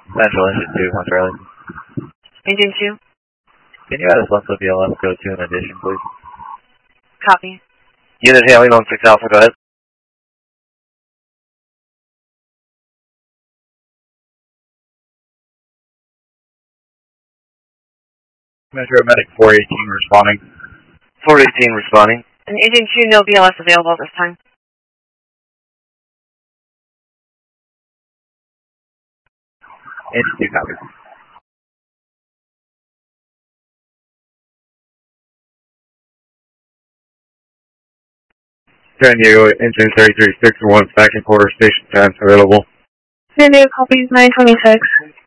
Central Engine 2, on Charlie. Engine 2. Can you add us Lenso BLS go to in addition, please? Copy. Unit Haley, 16 Alpha, go ahead. Metro Medic 418 responding. 418 responding. And Engine 2, no BLS available at this time. Engine 2, copy. San Diego, Engine 336 1, second quarter, station 10, available. San Diego copies 926.